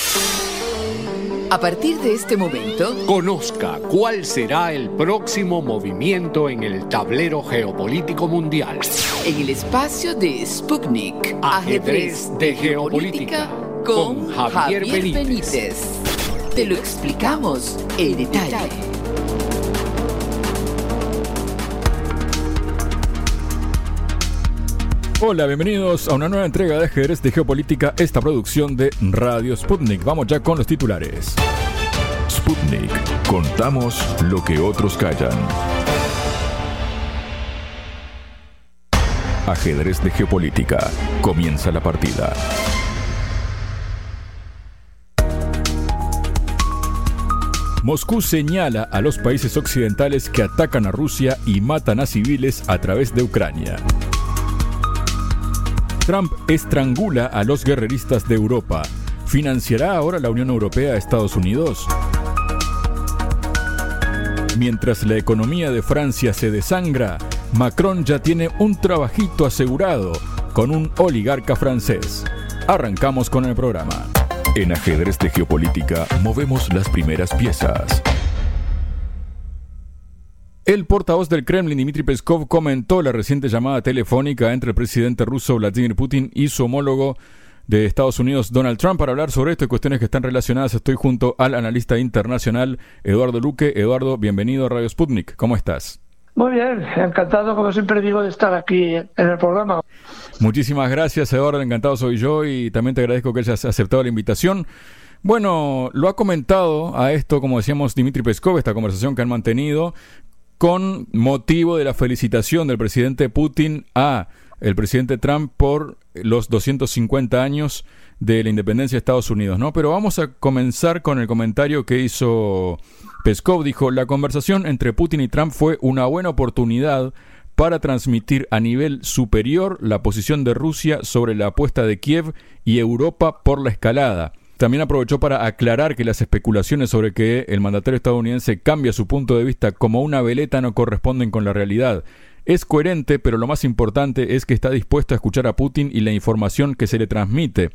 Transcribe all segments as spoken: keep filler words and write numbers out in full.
A partir de este momento, conozca cuál será el próximo movimiento en el tablero geopolítico mundial. En el espacio de Sputnik, Ajedrez de Geopolítica, con Javier, Javier Benítez. Benítez. Te lo explicamos en detalle. Hola, bienvenidos a una nueva entrega de Ajedrez de Geopolítica, esta producción de Radio Sputnik. Vamos ya con los titulares. Sputnik. Contamos lo que otros callan. Ajedrez de Geopolítica. Comienza la partida. Moscú señala a los países occidentales que atacan a Rusia y matan a civiles a través de Ucrania. Trump estrangula a los guerreristas de Europa. ¿Financiará ahora la Unión Europea a Estados Unidos? Mientras la economía de Francia se desangra, Macron ya tiene un trabajito asegurado con un oligarca francés. Arrancamos con el programa. En Ajedrez de Geopolítica movemos las primeras piezas. El portavoz del Kremlin, Dmitry Peskov, comentó la reciente llamada telefónica entre el presidente ruso Vladimir Putin y su homólogo de Estados Unidos, Donald Trump. Para hablar sobre esto y cuestiones que están relacionadas, estoy junto al analista internacional Eduardo Luque. Eduardo, bienvenido a Radio Sputnik. ¿Cómo estás? Muy bien, encantado, como siempre digo, de estar aquí en el programa. Muchísimas gracias, Eduardo. Encantado soy yo y también te agradezco que hayas aceptado la invitación. Bueno, lo ha comentado a esto, como decíamos, Dmitry Peskov, esta conversación que han mantenido con motivo de la felicitación del presidente Putin a el presidente Trump por los doscientos cincuenta años de la independencia de Estados Unidos, ¿no? Pero vamos a comenzar con el comentario que hizo Peskov. Dijo: la conversación entre Putin y Trump fue una buena oportunidad para transmitir a nivel superior la posición de Rusia sobre la apuesta de Kiev y Europa por la escalada. También aprovechó para aclarar que las especulaciones sobre que el mandatario estadounidense cambia su punto de vista como una veleta no corresponden con la realidad. Es coherente, pero lo más importante es que está dispuesto a escuchar a Putin y la información que se le transmite.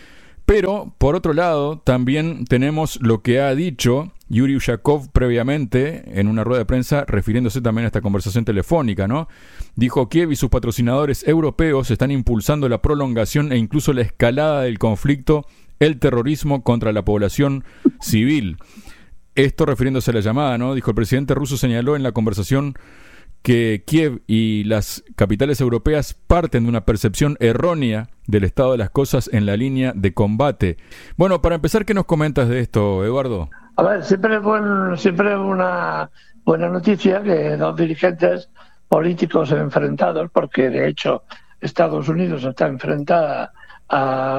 Pero, por otro lado, también tenemos lo que ha dicho Yuri Ushakov previamente en una rueda de prensa, refiriéndose también a esta conversación telefónica, ¿no? Dijo: Kiev y sus patrocinadores europeos están impulsando la prolongación e incluso la escalada del conflicto, el terrorismo contra la población civil. Esto refiriéndose a la llamada, ¿no? Dijo: el presidente ruso señaló en la conversación que Kiev y las capitales europeas parten de una percepción errónea del estado de las cosas en la línea de combate. Bueno, para empezar, ¿qué nos comentas de esto, Eduardo? A ver, siempre es buen, siempre una buena noticia que dos dirigentes políticos enfrentados, porque de hecho Estados Unidos está enfrentada a,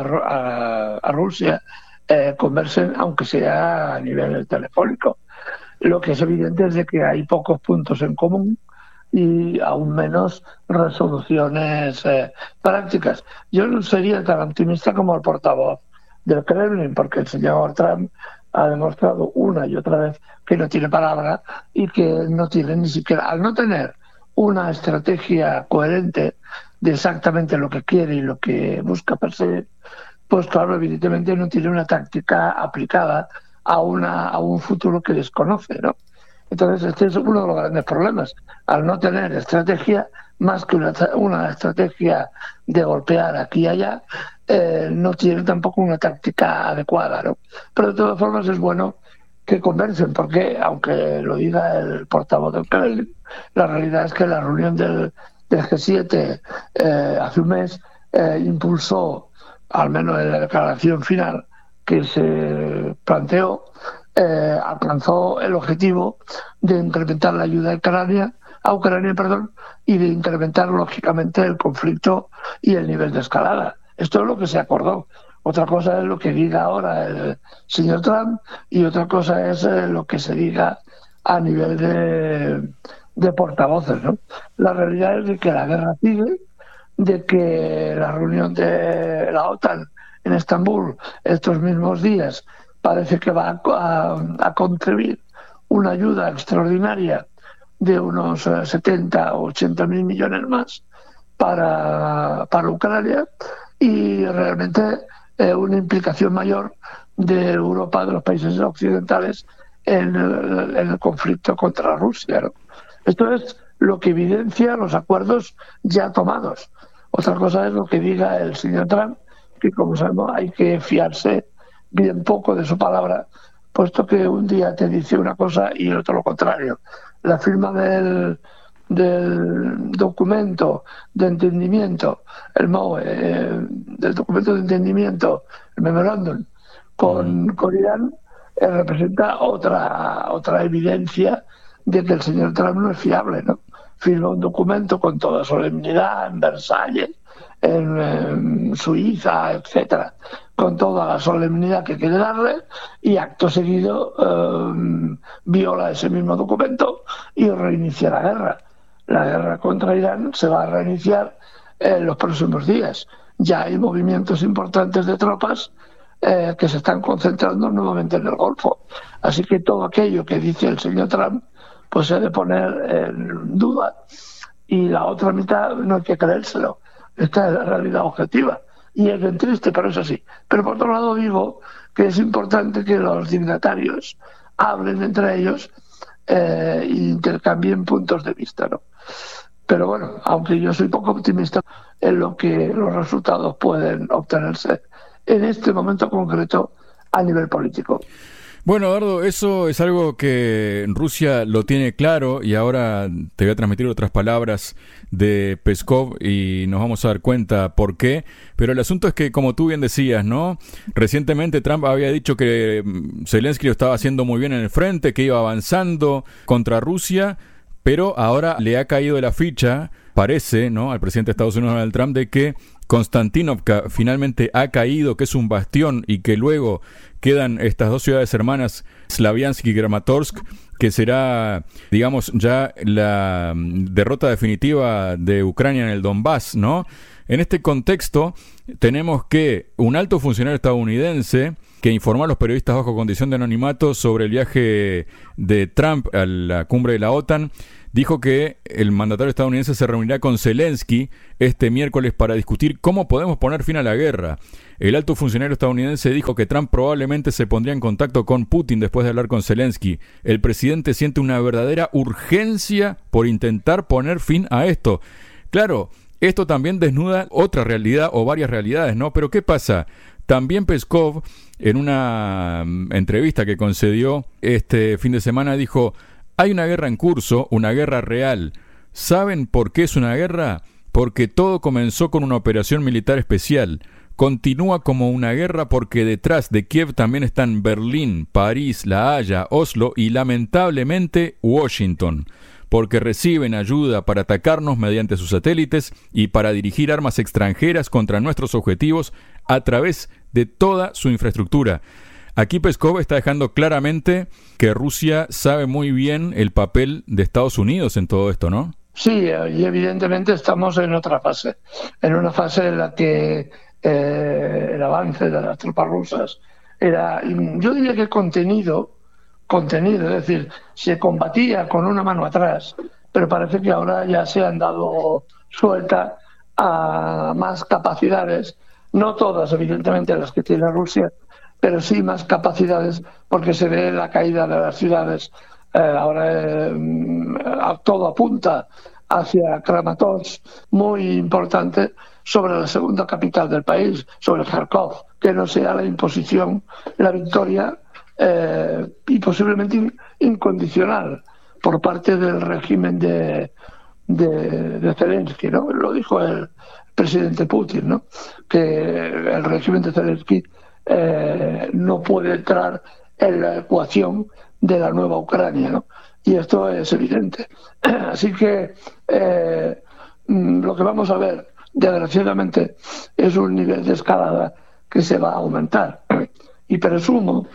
a, a Rusia, eh, conversen, aunque sea a nivel telefónico. Lo que es evidente es de que hay pocos puntos en común y aún menos resoluciones eh, prácticas. Yo no sería tan optimista como el portavoz del Kremlin, porque el señor Trump ha demostrado una y otra vez que no tiene palabra y que no tiene ni siquiera, al no tener una estrategia coherente de exactamente lo que quiere y lo que busca perseguir, pues claro, evidentemente no tiene una táctica aplicada a, una, a un futuro que desconoce, ¿no? Entonces este es uno de los grandes problemas. Al no tener estrategia, más que una, una estrategia de golpear aquí y allá, eh, no tiene tampoco una táctica adecuada, ¿no? Pero de todas formas es bueno que conversen, porque aunque lo diga el portavoz del Kremlin, la realidad es que la reunión del, del G siete eh, hace un mes eh, impulsó, al menos en la declaración final que se planteó, eh, alcanzó el objetivo de incrementar la ayuda a Ucrania, a Ucrania, perdón, y de incrementar lógicamente el conflicto y el nivel de escalada. Esto es lo que se acordó. Otra cosa es lo que diga ahora el señor Trump y otra cosa es eh, lo que se diga a nivel de, de portavoces, ¿no? La realidad es de que la guerra sigue, de que la reunión de la OTAN en Estambul estos mismos días parece que va a, a, a contribuir una ayuda extraordinaria de unos setenta o ochenta mil millones más para, para Ucrania y realmente eh, una implicación mayor de Europa, de los países occidentales, en el, en el conflicto contra Rusia, ¿no? Esto es lo que evidencia los acuerdos ya tomados. Otra cosa es lo que diga el señor Trump, que como sabemos hay que fiarse bien poco de su palabra, puesto que un día te dice una cosa y el otro lo contrario. La firma del, del documento de entendimiento, el M O E, eh, del documento de entendimiento, el memorándum, con, con Irán, eh, representa otra, otra evidencia de que el señor Trump no es fiable, ¿no? Firma un documento con toda solemnidad en Versalles, en, en Suiza, etcétera, con toda la solemnidad que quiere darle, y acto seguido eh, viola ese mismo documento y reinicia la guerra. La guerra contra Irán se va a reiniciar en los próximos días. Ya hay movimientos importantes de tropas eh, que se están concentrando nuevamente en el Golfo. Así que todo aquello que dice el señor Trump pues se ha de poner en duda, y la otra mitad no hay que creérselo. Esta es la realidad objetiva y es bien triste, pero es así. Pero por otro lado digo que es importante que los dignatarios hablen entre ellos eh, e intercambien puntos de vista, ¿no? Pero bueno, aunque yo soy poco optimista en lo que los resultados pueden obtenerse en este momento concreto a nivel político. Bueno, Eduardo, eso es algo que Rusia lo tiene claro, y ahora te voy a transmitir otras palabras de Peskov y nos vamos a dar cuenta por qué. Pero el asunto es que, como tú bien decías, ¿no? Recientemente Trump había dicho que Zelensky lo estaba haciendo muy bien en el frente, que iba avanzando contra Rusia, pero ahora le ha caído de la ficha, parece, ¿no?, al presidente de Estados Unidos, Donald Trump, de que Konstantinovka finalmente ha caído, que es un bastión, y que luego quedan estas dos ciudades hermanas, Slaviansk y Kramatorsk, que será, digamos, ya la derrota definitiva de Ucrania en el Donbass, ¿no? En este contexto tenemos que un alto funcionario estadounidense que informó a los periodistas bajo condición de anonimato sobre el viaje de Trump a la cumbre de la OTAN, dijo que el mandatario estadounidense se reunirá con Zelensky este miércoles para discutir cómo podemos poner fin a la guerra. El alto funcionario estadounidense dijo que Trump probablemente se pondría en contacto con Putin después de hablar con Zelensky. El presidente siente una verdadera urgencia por intentar poner fin a esto. Claro, esto también desnuda otra realidad o varias realidades, ¿no? Pero ¿qué pasa? También Peskov, en una entrevista que concedió este fin de semana, dijo: hay una guerra en curso, una guerra real. ¿Saben por qué es una guerra? Porque todo comenzó con una operación militar especial. Continúa como una guerra porque detrás de Kiev también están Berlín, París, La Haya, Oslo y lamentablemente Washington, porque reciben ayuda para atacarnos mediante sus satélites y para dirigir armas extranjeras contra nuestros objetivos a través de toda su infraestructura. Aquí Peskov está dejando claramente que Rusia sabe muy bien el papel de Estados Unidos en todo esto, ¿no? Sí, y evidentemente estamos en otra fase, en una fase en la que eh, el avance de las tropas rusas era, yo diría que contenido, contenido, es decir, se combatía con una mano atrás, pero parece que ahora ya se han dado suelta a más capacidades, no todas evidentemente las que tiene Rusia, pero sí más capacidades, porque se ve la caída de las ciudades. Eh, ahora eh, todo apunta hacia Kramatorsk, muy importante, sobre la segunda capital del país, sobre Kharkov, que no sea la imposición, la victoria eh, y posiblemente in, incondicional por parte del régimen de, de, de Zelensky, ¿no? Lo dijo el presidente Putin, ¿no? Que el régimen de Zelensky eh, no puede entrar en la ecuación de la nueva Ucrania, ¿no? Y esto es evidente. Así que eh, lo que vamos a ver, desgraciadamente, es un nivel de escalada que se va a aumentar. Y presumo,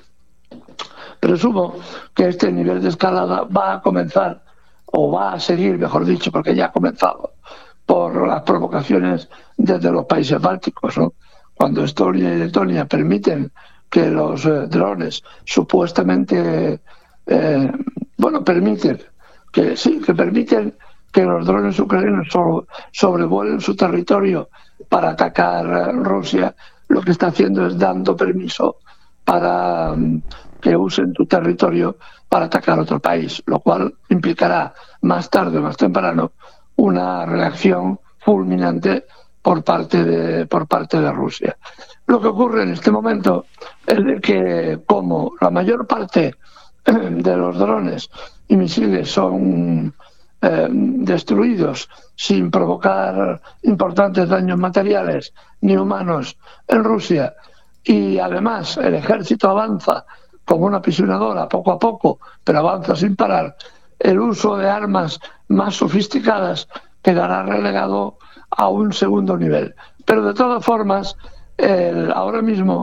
presumo que este nivel de escalada va a comenzar, o va a seguir, mejor dicho, porque ya ha comenzado, por las provocaciones desde los países bálticos, ¿no? Cuando Estonia y Letonia permiten que los eh, drones supuestamente, eh, bueno, permiten, que sí, que permiten que los drones ucranianos so- sobrevuelen su territorio para atacar a Rusia, lo que está haciendo es dando permiso para um, que usen tu territorio para atacar a otro país, lo cual implicará más tarde o más temprano una reacción fulminante por parte de por parte de Rusia. Lo que ocurre en este momento es de que, como la mayor parte de los drones y misiles son eh, destruidos sin provocar importantes daños materiales ni humanos en Rusia, y además el ejército avanza como una pisonadora poco a poco, pero avanza sin parar, el uso de armas más sofisticadas quedará relegado a un segundo nivel. Pero de todas formas, el, ahora mismo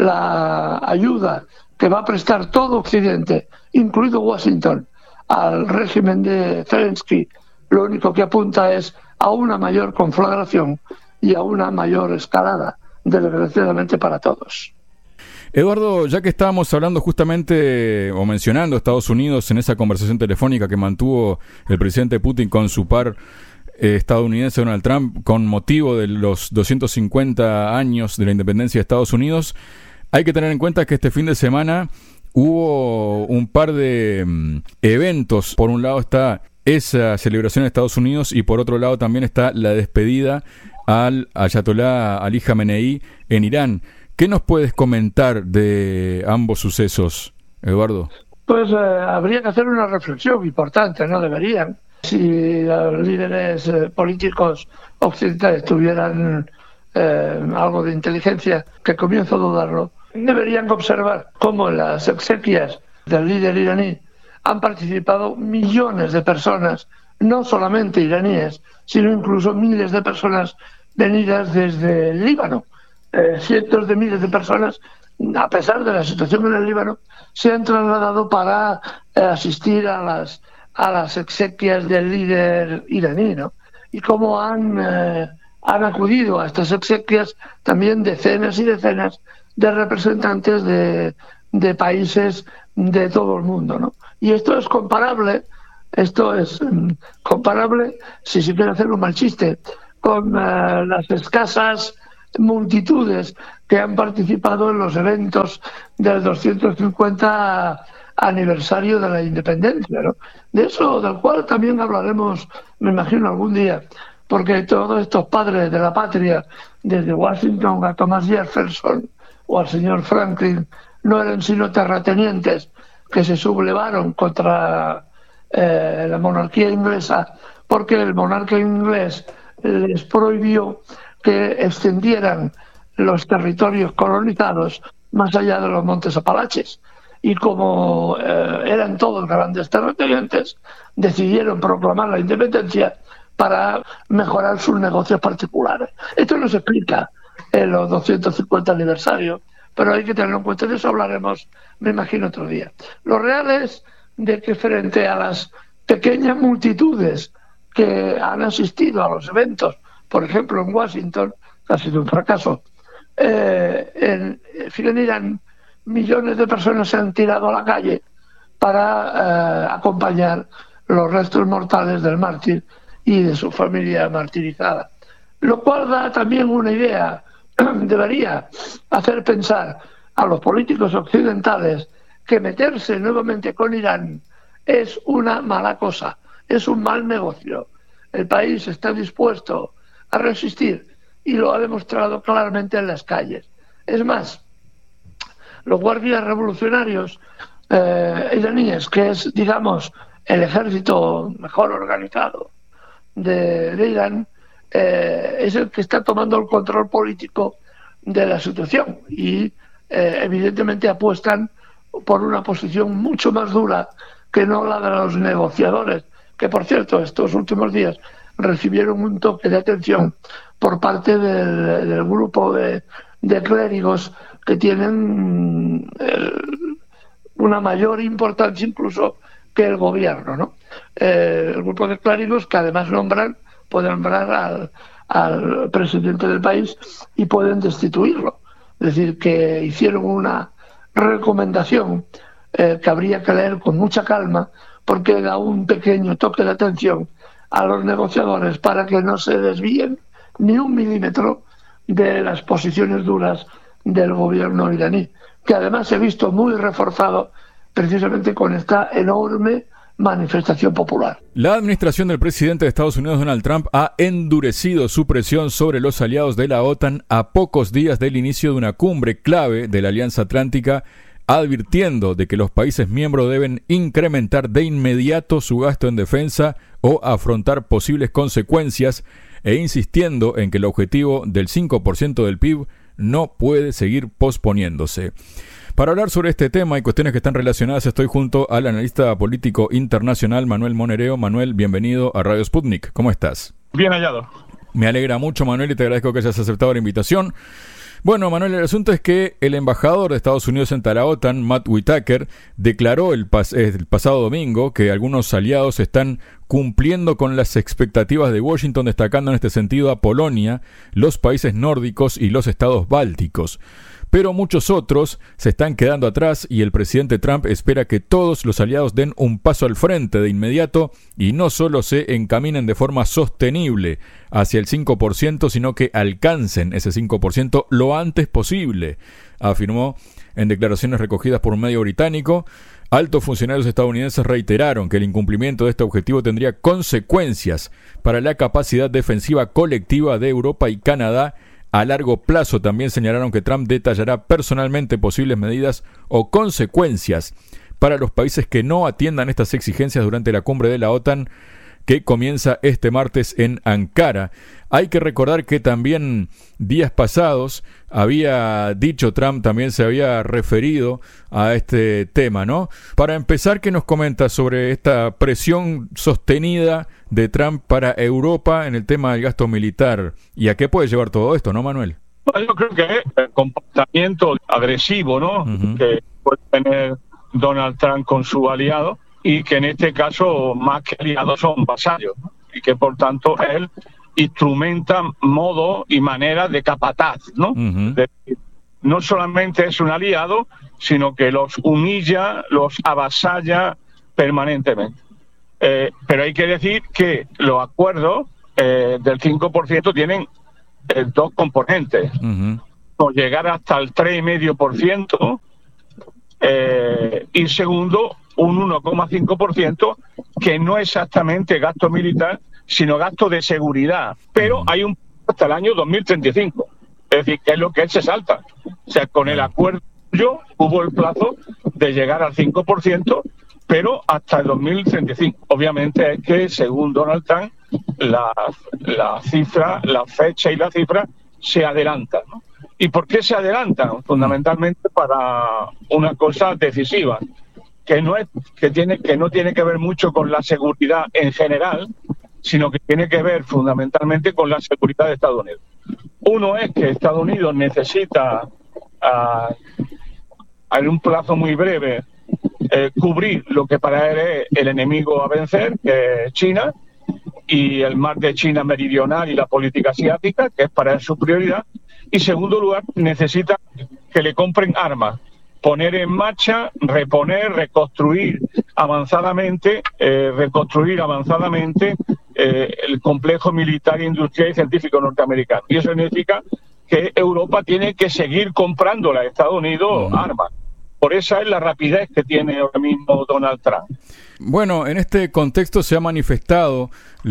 la ayuda que va a prestar todo Occidente, incluido Washington, al régimen de Zelensky, lo único que apunta es a una mayor conflagración y a una mayor escalada, desgraciadamente para todos. Eduardo, ya que estábamos hablando justamente o mencionando Estados Unidos en esa conversación telefónica que mantuvo el presidente Putin con su par eh, estadounidense Donald Trump con motivo de los doscientos cincuenta años de la independencia de Estados Unidos, hay que tener en cuenta que este fin de semana hubo un par de um, eventos. Por un lado está esa celebración en Estados Unidos y por otro lado también está la despedida al Ayatolá Ali Jamenei en Irán. ¿Qué nos puedes comentar de ambos sucesos, Eduardo? Pues eh, habría que hacer una reflexión importante, ¿no? Deberían. Si los líderes eh, políticos occidentales tuvieran eh, algo de inteligencia, que comienzo a dudarlo, deberían observar cómo en las exequias del líder iraní han participado millones de personas, no solamente iraníes, sino incluso miles de personas venidas desde el Líbano. Eh, cientos de miles de personas, a pesar de la situación en el Líbano, se han trasladado para eh, asistir a las a las exequias del líder iraní, ¿no? Y cómo han, eh, han acudido a estas exequias también decenas y decenas de representantes de, de países de todo el mundo, ¿no? Y esto es comparable, esto es um, comparable, si se quiere hacer un mal chiste, con uh, las escasas multitudes que han participado en los eventos del doscientos cincuenta aniversario de la independencia, ¿no? De eso, del cual también hablaremos, me imagino, algún día, porque todos estos padres de la patria, desde Washington a Thomas Jefferson o al señor Franklin, no eran sino terratenientes que se sublevaron contra eh, la monarquía inglesa, porque el monarca inglés les prohibió que extendieran los territorios colonizados más allá de los montes Apalaches. Y como eh, eran todos grandes terratenientes, decidieron proclamar la independencia para mejorar sus negocios particulares. Esto no se explica en los doscientos cincuenta aniversarios, pero hay que tenerlo en cuenta. De eso hablaremos, me imagino, otro día. Lo real es de que frente a las pequeñas multitudes que han asistido a los eventos, por ejemplo en Washington, que ha sido un fracaso, eh, en, en Irán millones de personas se han tirado a la calle para eh, acompañar los restos mortales del mártir y de su familia martirizada. Lo cual da también una idea, debería hacer pensar a los políticos occidentales que meterse nuevamente con Irán es una mala cosa, es un mal negocio. El país está dispuesto a resistir y lo ha demostrado claramente en las calles. Es más, los guardias revolucionarios eh, iraníes, que es, digamos, el ejército mejor organizado de, de Irán, eh, es el que está tomando el control político de la situación y eh, evidentemente apuestan por una posición mucho más dura que no la de los negociadores, que por cierto estos últimos días recibieron un toque de atención por parte del, del grupo de, de clérigos que tienen el, una mayor importancia incluso que el gobierno, ¿no? Eh, el grupo de clérigos que además nombran, pueden nombrar al, al presidente del país y pueden destituirlo. Es decir, que hicieron una recomendación eh, que habría que leer con mucha calma, porque da un pequeño toque de atención a los negociadores para que no se desvíen ni un milímetro de las posiciones duras del gobierno iraní. que además se ha visto muy reforzado precisamente con esta enorme manifestación popular. La administración del presidente de Estados Unidos, Donald Trump, ha endurecido su presión sobre los aliados de la OTAN a pocos días del inicio de una cumbre clave de la Alianza Atlántica, advirtiendo de que los países miembros deben incrementar de inmediato su gasto en defensa o afrontar posibles consecuencias, e insistiendo en que el objetivo del cinco por ciento del P I B no puede seguir posponiéndose. Para hablar sobre este tema y cuestiones que están relacionadas, estoy junto al analista político internacional Manuel Monereo. Manuel, bienvenido a Radio Sputnik. ¿Cómo estás? Bien hallado. Me alegra mucho, Manuel, y te agradezco que hayas aceptado la invitación. Bueno, Manuel, el asunto es que el embajador de Estados Unidos en la OTAN, Matt Whitaker, declaró el, pas- el pasado domingo que algunos aliados están cumpliendo con las expectativas de Washington, destacando en este sentido a Polonia, los países nórdicos y los estados bálticos. Pero muchos otros se están quedando atrás y el presidente Trump espera que todos los aliados den un paso al frente de inmediato y no solo se encaminen de forma sostenible hacia el cinco por ciento, sino que alcancen ese cinco por ciento lo antes posible, afirmó en declaraciones recogidas por un medio británico. Altos funcionarios estadounidenses reiteraron que el incumplimiento de este objetivo tendría consecuencias para la capacidad defensiva colectiva de Europa y Canadá. A largo plazo también señalaron que Trump detallará personalmente posibles medidas o consecuencias para los países que no atiendan estas exigencias durante la cumbre de la OTAN que comienza este martes en Ankara. Hay que recordar que también días pasados había dicho Trump, también se había referido a este tema, ¿no? Para empezar, ¿qué nos comenta sobre esta presión sostenida de Trump para Europa en el tema del gasto militar? ¿Y a qué puede llevar todo esto, no, Manuel? Bueno, yo creo que el comportamiento agresivo, ¿no? Uh-huh. Que puede tener Donald Trump con su aliado, y que en este caso más que aliados son vasallos, ¿no? Y que por tanto él instrumenta modo y manera de capataz, ¿no? Uh-huh. De, no solamente es un aliado, sino que los humilla, los avasalla permanentemente. Eh, pero hay que decir que los acuerdos eh, del cinco por ciento tienen eh, dos componentes. Uh-huh. O llegar hasta el tres coma cinco por ciento eh, y segundo, un uno coma cinco por ciento que no es exactamente gasto militar, sino gasto de seguridad. Pero hay un hasta el año dos mil treinta y cinco. Es decir, que es lo que él se salta. O sea, con el acuerdo yo hubo el plazo de llegar al cinco por ciento, pero hasta el dos mil treinta y cinco. Obviamente es que, según Donald Trump, la, la cifra, la fecha y la cifra se adelantan, ¿no? ¿Y por qué se adelantan? Fundamentalmente para una cosa decisiva, que no es que tiene que no tiene que ver mucho con la seguridad en general, sino que tiene que ver fundamentalmente con la seguridad de Estados Unidos. Uno es que Estados Unidos necesita uh, en un plazo muy breve eh, cubrir lo que para él es el enemigo a vencer, que es China, y el mar de China meridional y la política asiática, que es para él su prioridad. Y en segundo lugar, necesita que le compren armas, poner en marcha, reponer, reconstruir avanzadamente, eh, reconstruir avanzadamente eh, el complejo militar, industrial y científico norteamericano. Y eso significa que Europa tiene que seguir comprándole a Estados Unidos armas. Por esa es la rapidez que tiene ahora mismo Donald Trump. Bueno, en este contexto se ha manifestado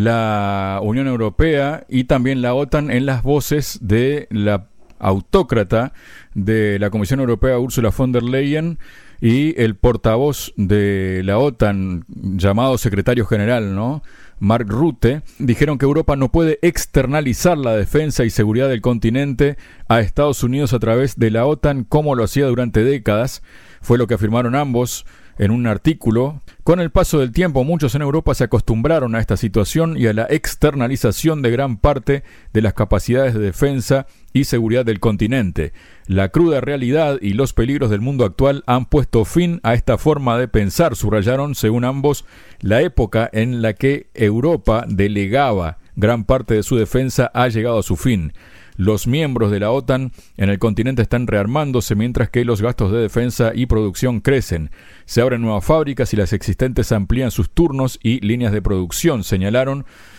la Unión Europea y también la OTAN en las voces de la autócrata de la Comisión Europea, Ursula von der Leyen, y el portavoz de la OTAN, llamado secretario general, ¿no?, Mark Rutte, dijeron que Europa no puede externalizar la defensa y seguridad del continente a Estados Unidos a través de la OTAN como lo hacía durante décadas. Fue lo que afirmaron ambos en un artículo. Con el paso del tiempo, muchos en Europa se acostumbraron a esta situación y a la externalización de gran parte de las capacidades de defensa y seguridad del continente. La cruda realidad y los peligros del mundo actual han puesto fin a esta forma de pensar, subrayaron, según ambos, la época en la que Europa delegaba gran parte de su defensa ha llegado a su fin. Los miembros de la OTAN en el continente están rearmándose mientras que los gastos de defensa y producción crecen. Se abren nuevas fábricas y las existentes amplían sus turnos y líneas de producción, señalaron.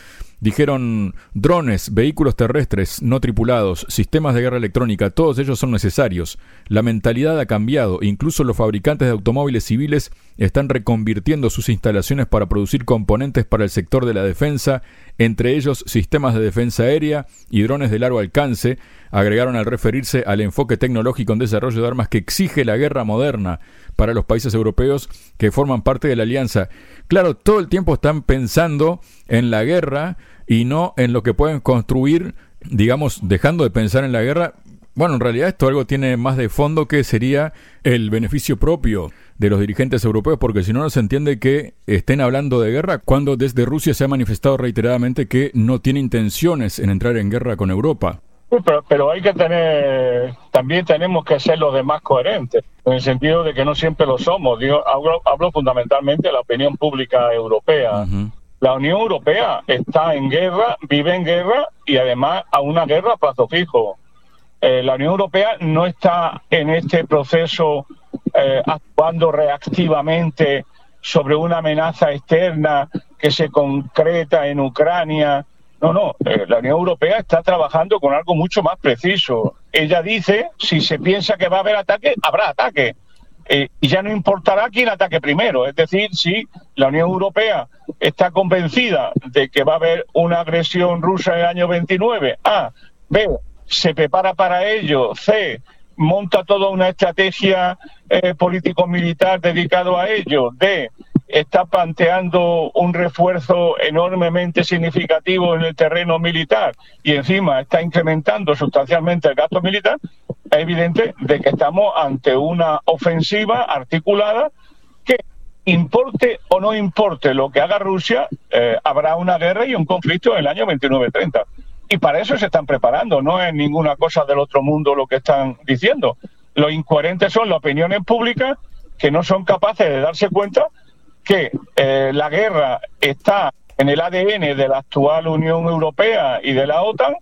Dijeron, drones, vehículos terrestres no tripulados, sistemas de guerra electrónica, todos ellos son necesarios. La mentalidad ha cambiado, incluso los fabricantes de automóviles civiles están reconvirtiendo sus instalaciones para producir componentes para el sector de la defensa, entre ellos sistemas de defensa aérea y drones de largo alcance, agregaron al referirse al enfoque tecnológico en desarrollo de armas que exige la guerra moderna para los países europeos que forman parte de la alianza. Claro, todo el tiempo están pensando en la guerra y no en lo que pueden construir, digamos, dejando de pensar en la guerra. Bueno, en realidad esto algo tiene más de fondo, que sería el beneficio propio de los dirigentes europeos, porque si no, no se entiende que estén hablando de guerra cuando desde Rusia se ha manifestado reiteradamente que no tiene intenciones en entrar en guerra con Europa. Pero, pero hay que tener, también tenemos que ser los demás coherentes, en el sentido de que no siempre lo somos. Digo, hablo, hablo fundamentalmente de la opinión pública europea. Uh-huh. La Unión Europea está en guerra, vive en guerra y además a una guerra a plazo fijo. Eh, la Unión Europea no está en este proceso eh, actuando reactivamente sobre una amenaza externa que se concreta en Ucrania. No, no, eh, la Unión Europea está trabajando con algo mucho más preciso. Ella dice, si se piensa que va a haber ataque, habrá ataque. Eh, y ya no importará quién ataque primero. Es decir, si la Unión Europea está convencida de que va a haber una agresión rusa en el año veintinueve, A, B, se prepara para ello, C, monta toda una estrategia eh, político-militar dedicado a ello, D, está planteando un refuerzo enormemente significativo en el terreno militar y encima está incrementando sustancialmente el gasto militar, es evidente de que estamos ante una ofensiva articulada que, importe o no importe lo que haga Rusia, eh, habrá una guerra y un conflicto en el año veintinueve treinta. Y para eso se están preparando, no es ninguna cosa del otro mundo lo que están diciendo. Lo incoherente son las opiniones públicas que no son capaces de darse cuenta que eh, la guerra está en el A D N de la actual Unión Europea y de la OTAN,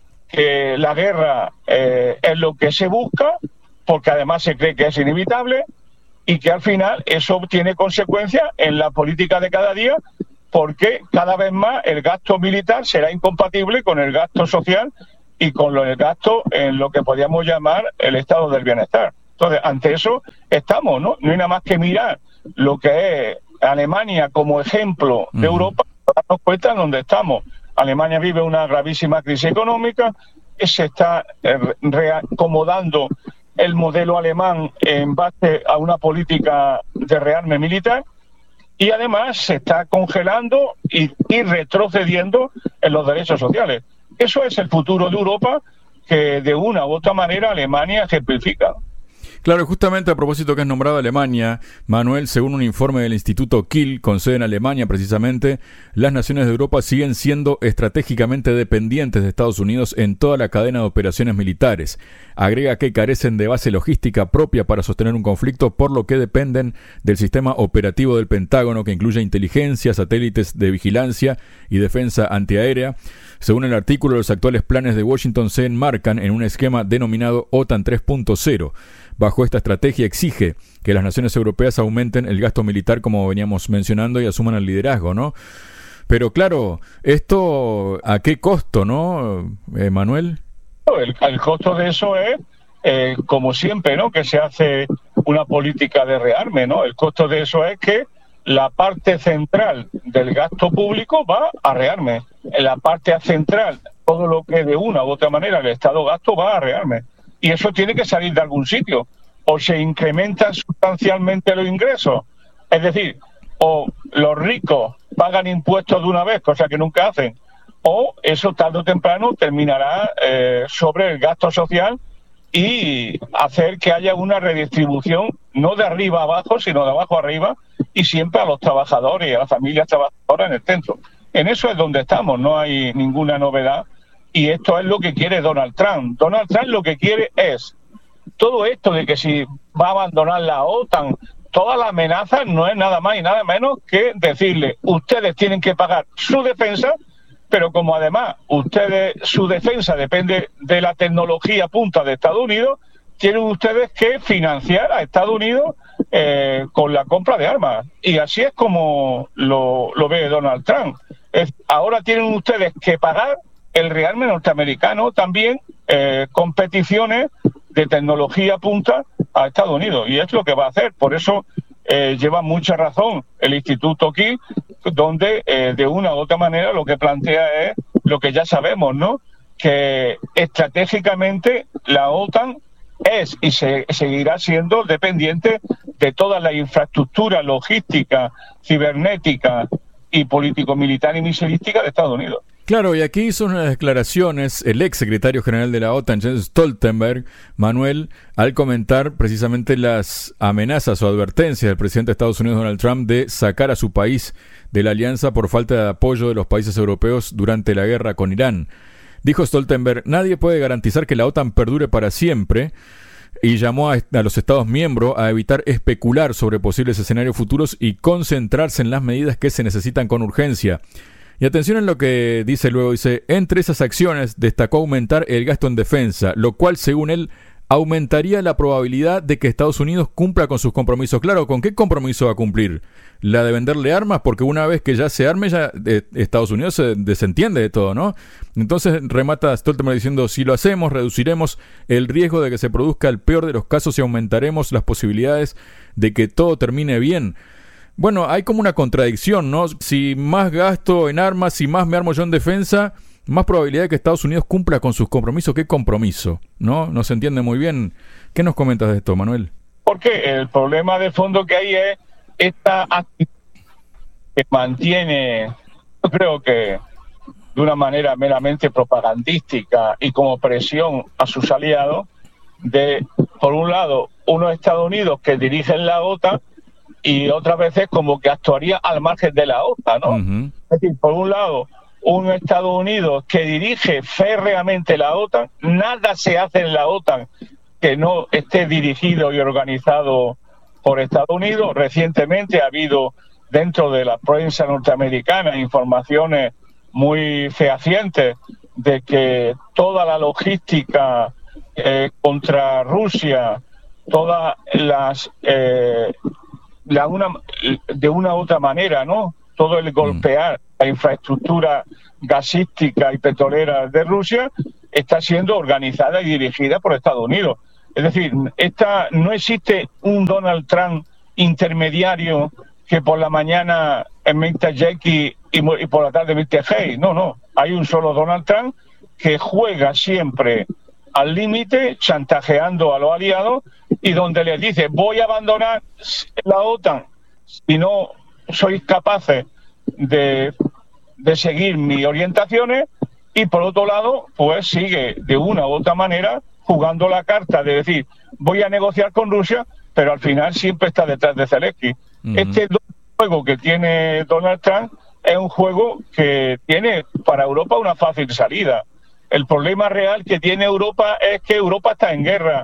que la guerra eh, es lo que se busca, porque además se cree que es inevitable, y que al final eso tiene consecuencias en la política de cada día, porque cada vez más el gasto militar será incompatible con el gasto social y con el gasto en lo que podríamos llamar el estado del bienestar. Entonces, ante eso estamos, ¿no? No hay nada más que mirar lo que es Alemania como ejemplo de uh-huh. Europa para darnos cuenta en dónde estamos. Alemania vive una gravísima crisis económica, se está eh, reacomodando el modelo alemán en base a una política de rearme militar, y además se está congelando y, y retrocediendo en los derechos sociales. Eso es el futuro de Europa que de una u otra manera Alemania ejemplifica. Claro, justamente a propósito que has nombrado Alemania, Manuel, según un informe del Instituto Kiel, con sede en Alemania precisamente, las naciones de Europa siguen siendo estratégicamente dependientes de Estados Unidos en toda la cadena de operaciones militares. Agrega que carecen de base logística propia para sostener un conflicto, por lo que dependen del sistema operativo del Pentágono, que incluye inteligencia, satélites de vigilancia y defensa antiaérea. Según el artículo, los actuales planes de Washington se enmarcan en un esquema denominado OTAN tres punto cero. Bajo esta estrategia exige que las naciones europeas aumenten el gasto militar, como veníamos mencionando, y asuman el liderazgo, ¿no? Pero claro, ¿esto a qué costo, no, eh, Manuel? El, el costo de eso es, eh, como siempre, ¿no? Que se hace una política de rearme, ¿no? El costo de eso es que la parte central del gasto público va a rearme. En la parte central, todo lo que de una u otra manera el Estado gasto va a rearme. Y eso tiene que salir de algún sitio. O se incrementan sustancialmente los ingresos. Es decir, o los ricos pagan impuestos de una vez, cosa que nunca hacen, o eso tarde o temprano terminará eh, sobre el gasto social y hacer que haya una redistribución no de arriba a abajo, sino de abajo a arriba, y siempre a los trabajadores y a las familias trabajadoras en el centro. En eso es donde estamos, no hay ninguna novedad. Y esto es lo que quiere Donald Trump. Donald Trump lo que quiere es todo esto de que si va a abandonar la OTAN, todas las amenazas no es nada más y nada menos que decirle, ustedes tienen que pagar su defensa, pero como además ustedes su defensa depende de la tecnología punta de Estados Unidos, tienen ustedes que financiar a Estados Unidos eh, con la compra de armas. Y así es como lo, lo ve Donald Trump. Es, ahora tienen ustedes que pagar el rearme norteamericano también, eh, competiciones de tecnología punta a Estados Unidos, y es lo que va a hacer. Por eso eh, lleva mucha razón el Instituto Kiel, donde eh, de una u otra manera lo que plantea es lo que ya sabemos, ¿no? Que estratégicamente la OTAN es y se, seguirá siendo dependiente de toda la infraestructura logística, cibernética y político-militar y misilística de Estados Unidos. Claro, y aquí hizo unas declaraciones el ex secretario general de la OTAN, Jens Stoltenberg, Manuel, al comentar precisamente las amenazas o advertencias del presidente de Estados Unidos, Donald Trump, de sacar a su país de la alianza por falta de apoyo de los países europeos durante la guerra con Irán. Dijo Stoltenberg, nadie puede garantizar que la OTAN perdure para siempre, y llamó a, a los Estados miembros a evitar especular sobre posibles escenarios futuros y concentrarse en las medidas que se necesitan con urgencia. Y atención en lo que dice luego, dice, entre esas acciones destacó aumentar el gasto en defensa, lo cual, según él, aumentaría la probabilidad de que Estados Unidos cumpla con sus compromisos. Claro, ¿con qué compromiso va a cumplir? La de venderle armas, porque una vez que ya se arme, ya eh, Estados Unidos se desentiende de todo, ¿no? Entonces remata Stoltenberg diciendo, si lo hacemos, reduciremos el riesgo de que se produzca el peor de los casos y aumentaremos las posibilidades de que todo termine bien. Bueno, hay como una contradicción, ¿no? Si más gasto en armas, si más me armo yo en defensa, más probabilidad de que Estados Unidos cumpla con sus compromisos. ¿Qué compromiso? ¿No? No se entiende muy bien. ¿Qué nos comentas de esto, Manuel? Porque el problema de fondo que hay es esta actitud que mantiene, yo creo que de una manera meramente propagandística y como presión a sus aliados, de, por un lado, unos Estados Unidos que dirigen la OTAN, y otras veces como que actuaría al margen de la OTAN, ¿no? Uh-huh. Es decir, por un lado, un Estados Unidos que dirige férreamente la OTAN, nada se hace en la OTAN que no esté dirigido y organizado por Estados Unidos. Recientemente ha habido dentro de la prensa norteamericana informaciones muy fehacientes de que toda la logística eh, contra Rusia, todas las... Eh, La una, de una u otra manera, ¿no? Todo el golpear la infraestructura gasística y petrolera de Rusia está siendo organizada y dirigida por Estados Unidos. Es decir, esta, no existe un Donald Trump intermediario que por la mañana emita Jackie y, y por la tarde emite Hey. No, no. Hay un solo Donald Trump que juega siempre al límite, chantajeando a los aliados, y donde les dice, voy a abandonar la OTAN si no sois capaces de, de seguir mis orientaciones, y por otro lado, pues sigue de una u otra manera jugando la carta de decir, voy a negociar con Rusia, pero al final siempre está detrás de Zelensky. Uh-huh. Este juego que tiene Donald Trump es un juego que tiene para Europa una fácil salida. El problema real que tiene Europa es que Europa está en guerra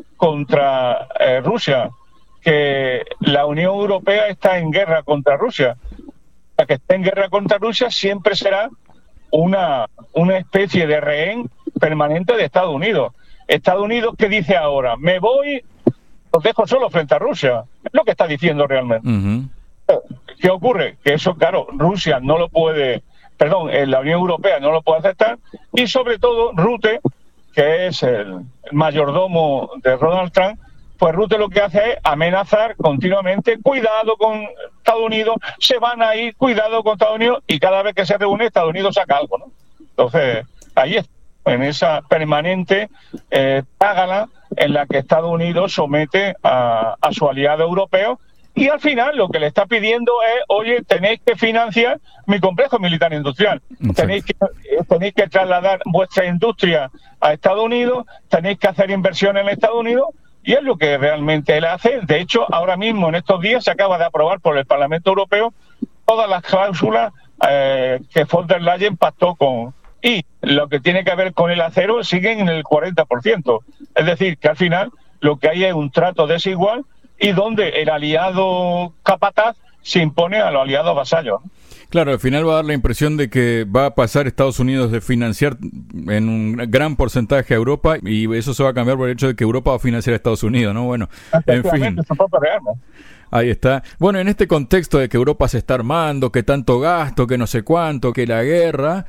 contra eh, Rusia, que la Unión Europea está en guerra contra Rusia. La que está en guerra contra Rusia siempre será una, una especie de rehén permanente de Estados Unidos. Estados Unidos, ¿qué dice ahora? Me voy, los dejo solo frente a Rusia. Es lo que está diciendo realmente. Uh-huh. ¿Qué ocurre? Que eso, claro, Rusia no lo puede... Perdón, la Unión Europea no lo puede aceptar, y sobre todo Rutte, que es el mayordomo de Donald Trump, pues Rutte lo que hace es amenazar continuamente, cuidado con Estados Unidos, se van a ir, cuidado con Estados Unidos, y cada vez que se reúne Estados Unidos saca algo, ¿no? Entonces, ahí está, en esa permanente eh, tágala en la que Estados Unidos somete a, a su aliado europeo. Y al final lo que le está pidiendo es, oye, tenéis que financiar mi complejo militar industrial. Tenéis que, tenéis que trasladar vuestra industria a Estados Unidos, tenéis que hacer inversiones en Estados Unidos, y es lo que realmente él hace. De hecho, ahora mismo, en estos días, se acaba de aprobar por el Parlamento Europeo todas las cláusulas eh, que von der Leyen pactó con... Y lo que tiene que ver con el acero siguen en el cuarenta por ciento. Es decir, que al final lo que hay es un trato desigual, y donde el aliado capataz se impone a los aliados vasallos. Claro, al final va a dar la impresión de que va a pasar Estados Unidos de financiar en un gran porcentaje a Europa, y eso se va a cambiar por el hecho de que Europa va a financiar a Estados Unidos, ¿no? Bueno, en fin. Ahí está. Bueno, en este contexto de que Europa se está armando, que tanto gasto, que no sé cuánto, que la guerra,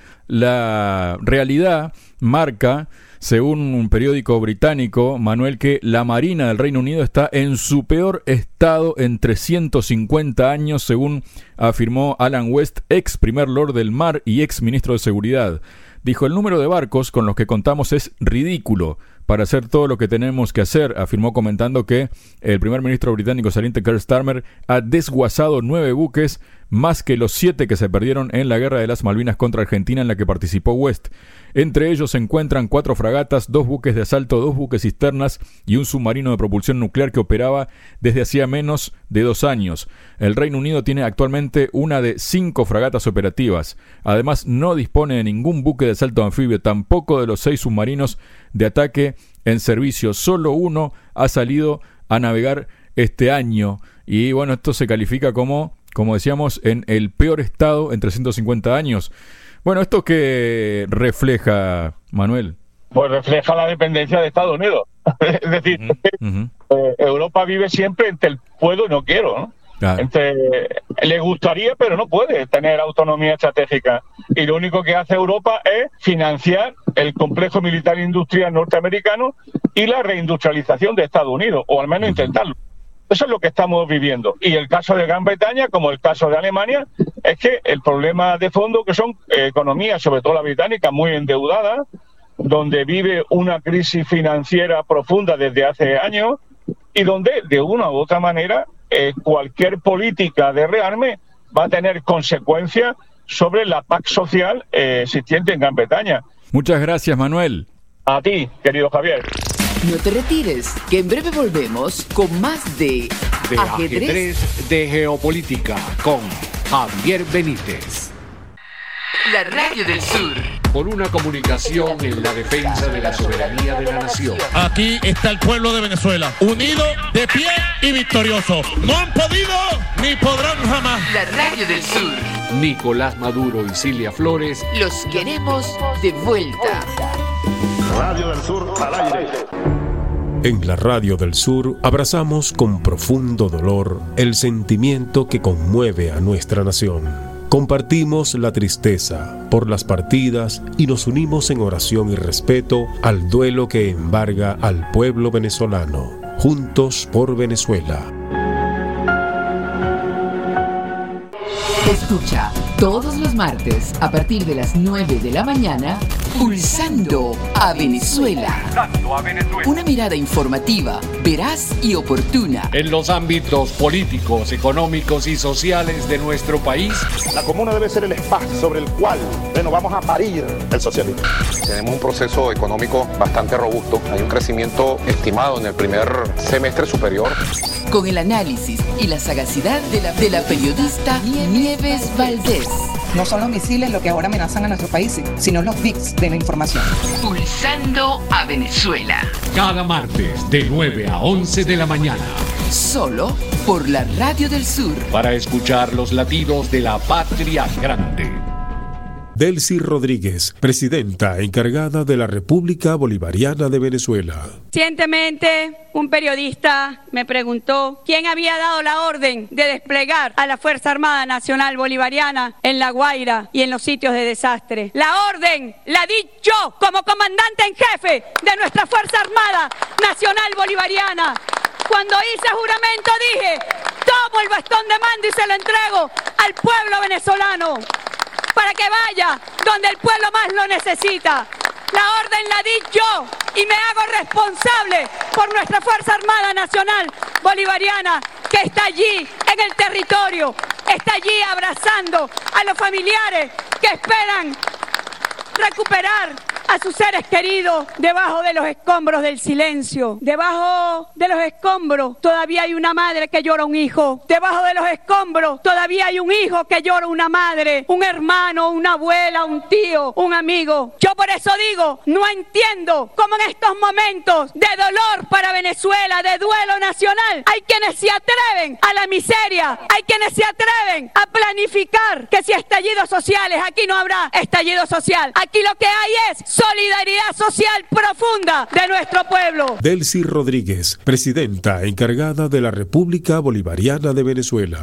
la realidad marca, según un periódico británico, Manuel, que la Marina del Reino Unido está en su peor estado en trescientos cincuenta años, según afirmó Alan West, ex primer lord del mar y ex ministro de Seguridad. Dijo, el número de barcos con los que contamos es ridículo para hacer todo lo que tenemos que hacer, afirmó comentando que el primer ministro británico saliente Keir Starmer ha desguazado nueve buques, más que los siete que se perdieron en la Guerra de las Malvinas contra Argentina en la que participó West. Entre ellos se encuentran cuatro fragatas, dos buques de asalto, dos buques cisternas y un submarino de propulsión nuclear que operaba desde hacía menos de dos años. El Reino Unido tiene actualmente una de cinco fragatas operativas. Además, no dispone de ningún buque de asalto anfibio, tampoco de los seis submarinos de ataque en servicio. Solo uno ha salido a navegar este año. Y bueno, esto se califica como, como decíamos, en el peor estado en trescientos cincuenta años. Bueno, ¿esto qué refleja, Manuel? Pues refleja la dependencia de Estados Unidos. Es decir, uh-huh. Uh-huh. Eh, Europa vive siempre entre el puedo y no quiero, ¿no? Claro. Entre, le gustaría, pero no puede tener autonomía estratégica. Y lo único que hace Europa es financiar el complejo militar industrial norteamericano y la reindustrialización de Estados Unidos, o al menos uh-huh. intentarlo. Eso es lo que estamos viviendo. Y el caso de Gran Bretaña, como el caso de Alemania, es que el problema de fondo, que son eh, economías, sobre todo la británica, muy endeudadas, donde vive una crisis financiera profunda desde hace años y donde, de una u otra manera, eh, cualquier política de rearme va a tener consecuencias sobre la paz social eh, existente en Gran Bretaña. Muchas gracias, Manuel. A ti, querido Javier. No te retires, que en breve volvemos con más de, de ajedrez. ajedrez de Geopolítica con Javier Benítez. La Radio del Sur. Por una comunicación en la defensa de la soberanía de la nación. Aquí está el pueblo de Venezuela, unido, de pie y victorioso. No han podido ni podrán jamás. La Radio del Sur. Nicolás Maduro y Cilia Flores. Los queremos de vuelta. Radio del Sur al aire. En la Radio del Sur abrazamos con profundo dolor el sentimiento que conmueve a nuestra nación. Compartimos la tristeza por las partidas y nos unimos en oración y respeto al duelo que embarga al pueblo venezolano. Juntos por Venezuela. Escucha todos los martes a partir de las nueve de la mañana Pulsando a Venezuela. Una mirada informativa, veraz y oportuna en los ámbitos políticos, económicos y sociales de nuestro país. La comuna debe ser el espacio sobre el cual, bueno, vamos a parir el socialismo. Tenemos un proceso económico bastante robusto. Hay un crecimiento estimado en el primer semestre superior. Con el análisis y la sagacidad de la, de la periodista Nieves Valdés. No son los misiles lo que ahora amenazan a nuestro país, sino los bits de la información. Pulsando a Venezuela. Cada martes de nueve a once de la mañana. Solo por la Radio del Sur. Para escuchar los latidos de la patria grande. Delcy Rodríguez, presidenta encargada de la República Bolivariana de Venezuela. Recientemente, un periodista me preguntó quién había dado la orden de desplegar a la Fuerza Armada Nacional Bolivariana en La Guaira y en los sitios de desastre. La orden la di yo como comandante en jefe de nuestra Fuerza Armada Nacional Bolivariana. Cuando hice juramento dije, tomo el bastón de mando y se lo entrego al pueblo venezolano, para que vaya donde el pueblo más lo necesita. La orden la di yo y me hago responsable por nuestra Fuerza Armada Nacional Bolivariana, que está allí en el territorio, está allí abrazando a los familiares que esperan recuperar a sus seres queridos debajo de los escombros del silencio. Debajo de los escombros todavía hay una madre que llora un hijo. Debajo de los escombros todavía hay un hijo que llora una madre, un hermano, una abuela, un tío, un amigo. Yo por eso digo, no entiendo cómo en estos momentos de dolor para Venezuela, de duelo nacional, hay quienes se atreven a la miseria, hay quienes se atreven a planificar que si estallidos sociales, aquí no habrá estallido social. Aquí lo que hay es solidaridad social profunda de nuestro pueblo. Delcy Rodríguez, presidenta encargada de la República Bolivariana de Venezuela.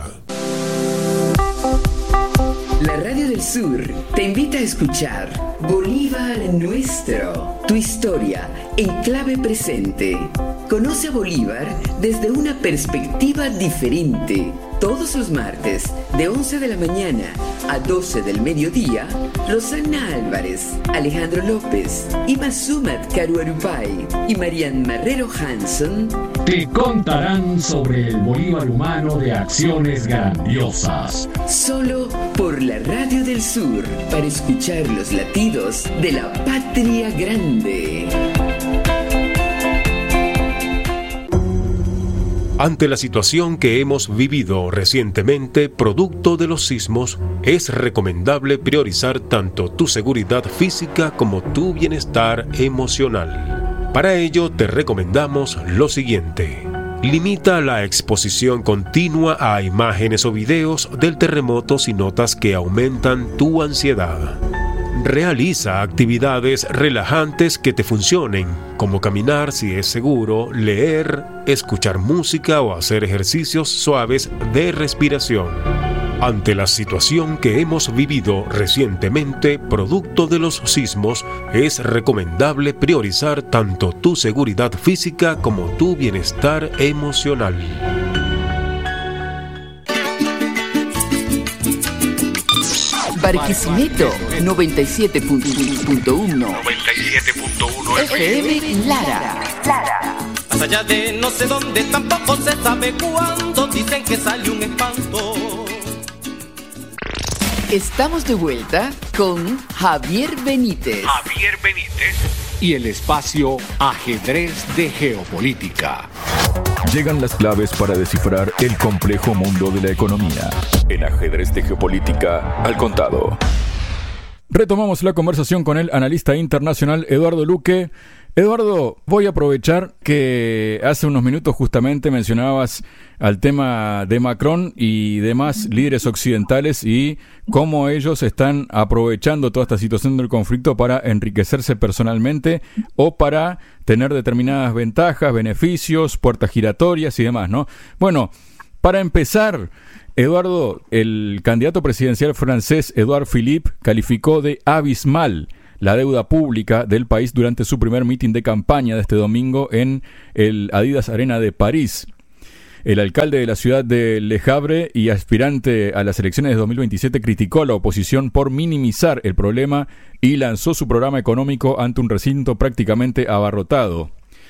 La Radio del Sur te invita a escuchar Bolívar Nuestro, tu historia en clave presente. Conoce a Bolívar desde una perspectiva diferente. Todos los martes, de once de la mañana a doce del mediodía, Rosana Álvarez, Alejandro López, Imasumat Caruarupay y Marian Marrero Hanson te contarán sobre el Bolívar humano de acciones grandiosas. Solo por la Radio del Sur, para escuchar los latidos de la patria grande. Ante la situación que hemos vivido recientemente, producto de los sismos, es recomendable priorizar tanto tu seguridad física como tu bienestar emocional. Para ello, te recomendamos lo siguiente. Limita la exposición continua a imágenes o videos del terremoto si notas que aumentan tu ansiedad. Realiza actividades relajantes que te funcionen, como caminar si es seguro, leer, escuchar música o hacer ejercicios suaves de respiración. Ante la situación que hemos vivido recientemente, producto de los sismos, es recomendable priorizar tanto tu seguridad física como tu bienestar emocional. Barquisimeto noventa y siete punto uno F M Lara. Lara. Más allá de no sé dónde, tampoco se sabe cuándo, dicen que sale un espanto. Estamos de vuelta con Javier Benítez. Javier Benítez. Y el espacio Ajedrez de Geopolítica. Llegan las claves para descifrar el complejo mundo de la economía. En Ajedrez de Geopolítica, al contado. Retomamos la conversación con el analista internacional Eduardo Luque. Eduardo, voy a aprovechar que hace unos minutos justamente mencionabas al tema de Macron y demás líderes occidentales y cómo ellos están aprovechando toda esta situación del conflicto para enriquecerse personalmente o para tener determinadas ventajas, beneficios, puertas giratorias y demás, ¿no? Bueno, para empezar, Eduardo, el candidato presidencial francés Édouard Philippe calificó de abismal la deuda pública del país durante su primer mitin de campaña de este domingo en el Adidas Arena de París. El alcalde de la ciudad de Le Havre y aspirante a las elecciones de dos mil veintisiete criticó a la oposición por minimizar el problema y lanzó su programa económico ante un recinto prácticamente abarrotado.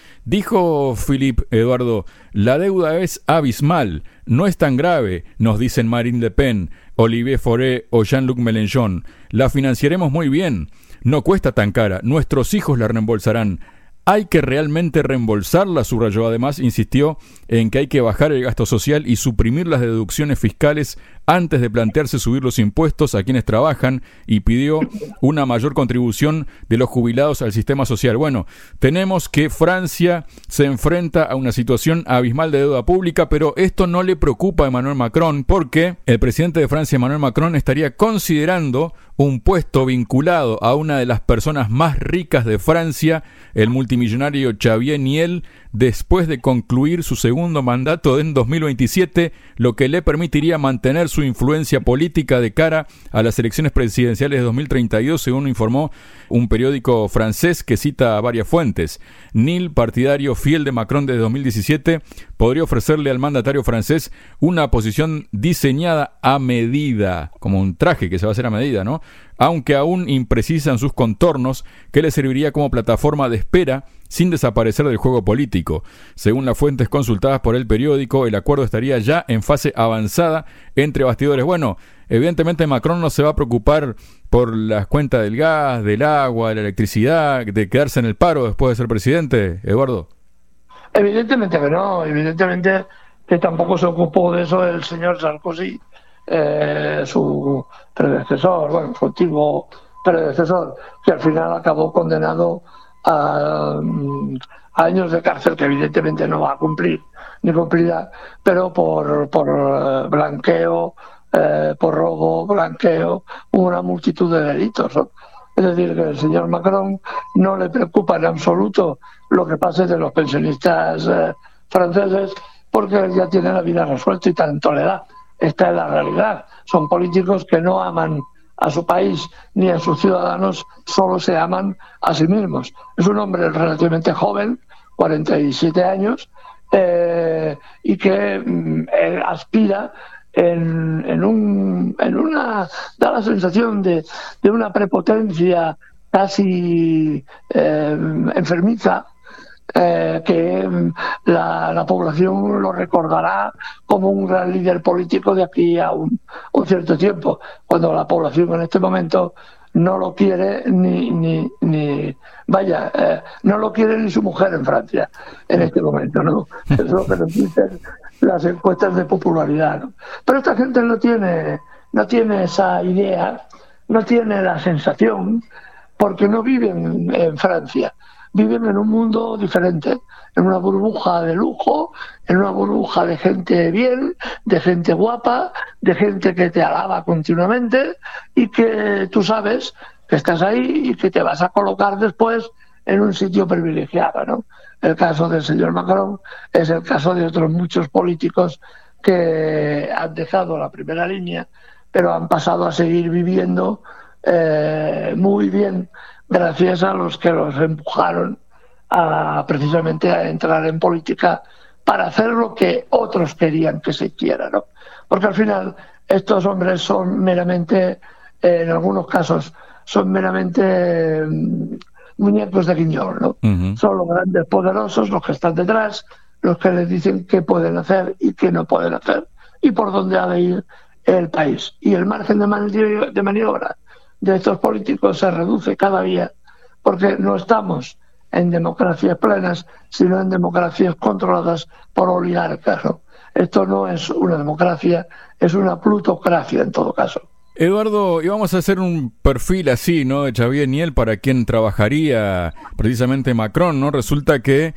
Dijo Philippe, Eduardo, la deuda es abismal, no es tan grave, nos dicen Marine Le Pen, Olivier Faure o Jean-Luc Mélenchon. La financiaremos muy bien, no cuesta tan cara, nuestros hijos la reembolsarán. Hay que realmente reembolsarla, subrayó. Además, insistió en que hay que bajar el gasto social y suprimir las deducciones fiscales antes de plantearse subir los impuestos a quienes trabajan y pidió una mayor contribución de los jubilados al sistema social. Bueno, tenemos que Francia se enfrenta a una situación abismal de deuda pública, pero esto no le preocupa a Emmanuel Macron porque el presidente de Francia, Emmanuel Macron, estaría considerando un puesto vinculado a una de las personas más ricas de Francia, el multimillonario Xavier Niel, después de concluir su segundo mandato en dos mil veintisiete, lo que le permitiría mantener su influencia política de cara a las elecciones presidenciales de dos mil treinta y dos, según informó un periódico francés que cita a varias fuentes. Niel, partidario fiel de Macron desde dos mil diecisiete, podría ofrecerle al mandatario francés una posición diseñada a medida, como un traje que se va a hacer a medida, ¿no? Aunque aún imprecisan sus contornos, que le serviría como plataforma de espera sin desaparecer del juego político. Según las fuentes consultadas por el periódico, el acuerdo estaría ya en fase avanzada entre bastidores. Bueno, evidentemente Macron no se va a preocupar por las cuentas del gas, del agua, de la electricidad, de quedarse en el paro después de ser presidente, Eduardo. Evidentemente que no, evidentemente que tampoco se ocupó de eso el señor Sarkozy, eh, su predecesor, bueno, su antiguo predecesor, que al final acabó condenado a, a años de cárcel, que evidentemente no va a cumplir ni cumplirá, pero por, por uh, blanqueo, eh, por robo, blanqueo, una multitud de delitos, ¿no? Es decir, que el señor Macron no le preocupa en absoluto lo que pase de los pensionistas eh, franceses, porque él ya tiene la vida resuelta y tanto le da. Esta es la realidad. Son políticos que no aman a su país ni a sus ciudadanos, solo se aman a sí mismos. Es un hombre relativamente joven, cuarenta y siete años, eh, y que eh, aspira en, en, un, en una... da la sensación de, de una prepotencia casi eh, enfermiza, Eh, que la, la población lo recordará como un gran líder político de aquí a un, un cierto tiempo, cuando la población en este momento no lo quiere ni, ni, ni vaya, eh, no lo quiere ni su mujer en Francia en este momento, ¿no? Eso es lo que nos dicen las encuestas de popularidad, ¿no? Pero esta gente no tiene, no tiene esa idea, no tiene la sensación, porque no viven en Francia. Viven en un mundo diferente, en una burbuja de lujo, en una burbuja de gente bien, de gente guapa, de gente que te alaba continuamente y que tú sabes que estás ahí y que te vas a colocar después en un sitio privilegiado, ¿no? El caso del señor Macron es el caso de otros muchos políticos que han dejado la primera línea, pero han pasado a seguir viviendo eh, muy bien, gracias a los que los empujaron a precisamente a entrar en política para hacer lo que otros querían que se hiciera, ¿no? Porque al final estos hombres son meramente, eh, en algunos casos, son meramente eh, muñecos de guiñol, ¿no? Uh-huh. Son los grandes poderosos los que están detrás, los que les dicen qué pueden hacer y qué no pueden hacer y por dónde ha de ir el país. Y el margen de, mani- de maniobra de estos políticos se reduce cada día, porque no estamos en democracias plenas, sino en democracias controladas por oligarcas, ¿no? Esto no es una democracia, es una plutocracia en todo caso. Eduardo, íbamos a hacer un perfil así, ¿no?, de Xavier Niel, para quien trabajaría precisamente Macron, ¿no? Resulta que,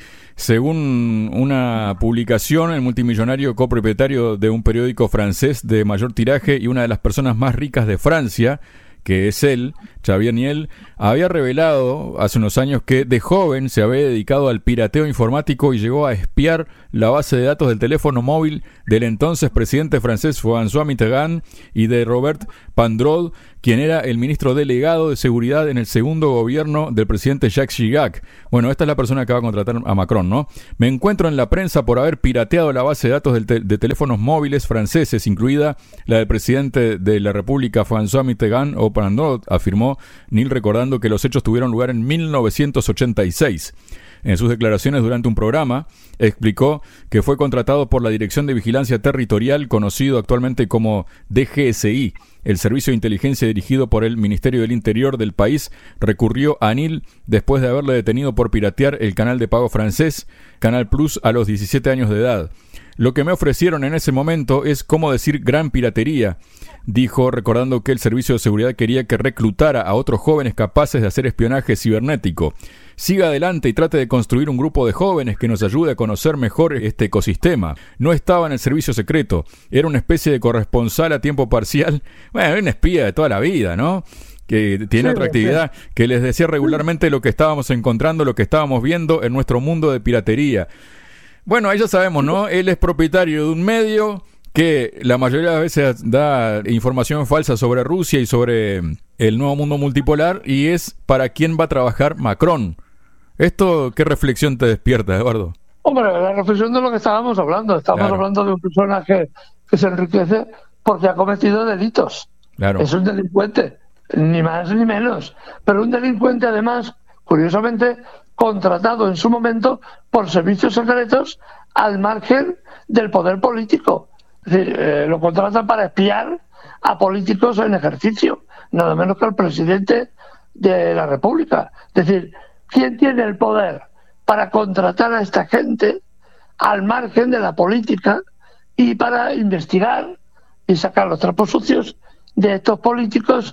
según una publicación, el multimillonario copropietario de un periódico francés de mayor tiraje y una de las personas más ricas de Francia, que es él, Xavier Niel, había revelado hace unos años que de joven se había dedicado al pirateo informático y llegó a espiar la base de datos del teléfono móvil del entonces presidente francés François Mitterrand y de Robert Pandrol, quien era el ministro delegado de seguridad en el segundo gobierno del presidente Jacques Chirac. Bueno, esta es la persona que va a contratar a Macron, ¿no? Me encuentro en la prensa por haber pirateado la base de datos del te- de teléfonos móviles franceses, incluida la del presidente de la República François Mitterrand o Pandrol, afirmó Niel, recordando que los hechos tuvieron lugar en mil novecientos ochenta y seis. En sus declaraciones durante un programa, explicó que fue contratado por la Dirección de Vigilancia Territorial, conocido actualmente como D G S I. El servicio de inteligencia dirigido por el Ministerio del Interior del país recurrió a Niel después de haberle detenido por piratear el canal de pago francés Canal Plus a los diecisiete años de edad. Lo que me ofrecieron en ese momento es, como decir, gran piratería, dijo, recordando que el servicio de seguridad quería que reclutara a otros jóvenes capaces de hacer espionaje cibernético. Siga adelante y trate de construir un grupo de jóvenes que nos ayude a conocer mejor este ecosistema. No estaba en el servicio secreto, era una especie de corresponsal a tiempo parcial. Bueno, era un espía de toda la vida, ¿no?, que tiene sí, otra actividad, sí. que les decía regularmente lo que estábamos encontrando, lo que estábamos viendo en nuestro mundo de piratería. Bueno, ahí ya sabemos, ¿no? Él es propietario de un medio que la mayoría de las veces da información falsa sobre Rusia y sobre el nuevo mundo multipolar, y es para quién va a trabajar Macron. ¿Esto qué reflexión te despierta, Eduardo? Hombre, la reflexión de lo que estábamos hablando. Estamos claro. hablando de un personaje que se enriquece porque ha cometido delitos. Claro. Es un delincuente, ni más ni menos. Pero un delincuente, además, curiosamente, contratado en su momento por servicios secretos al margen del poder político. Es decir, eh, lo contratan para espiar a políticos en ejercicio, nada menos que al presidente de la República. Es decir, ¿quién tiene el poder para contratar a esta gente al margen de la política y para investigar y sacar los trapos sucios de estos políticos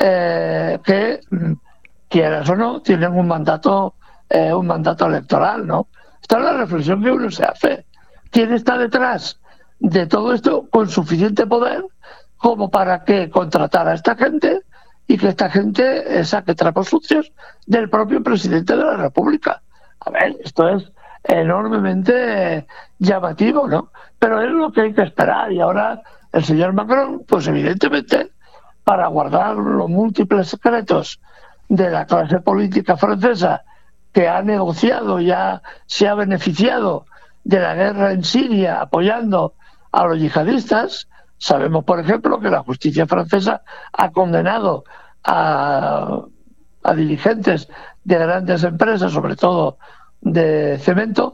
eh, que, quieras o no, tienen un mandato eh, un mandato electoral, ¿no? Esta es la reflexión que uno se hace. ¿Quién está detrás de todo esto con suficiente poder como para que contratar a esta gente y que esta gente saque trapos sucios del propio presidente de la República. A ver, esto es enormemente llamativo, ¿no? Pero es lo que hay que esperar. Y ahora el señor Macron, pues evidentemente, para guardar los múltiples secretos de la clase política francesa, que ha negociado, ya se ha beneficiado de la guerra en Siria apoyando a los yihadistas. Sabemos, por ejemplo, que la justicia francesa ha condenado a, a dirigentes de grandes empresas, sobre todo de cemento,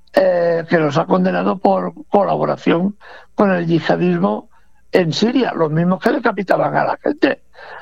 eh, que los ha condenado por colaboración con el yihadismo en Siria, los mismos que decapitaban a la gente.